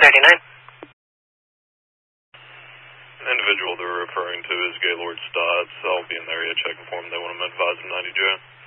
99. The individual they're referring to is Gaylord Stotts. I'll be in the area checking for him. They want him advised of 90J.